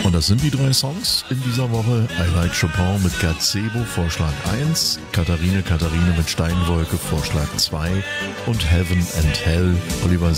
Und das sind die 3 Songs in dieser Woche. I Like Chopin mit Gazebo, Vorschlag 1, Katharine mit Steinwolke, Vorschlag 2 und Heaven and Hell, Oliver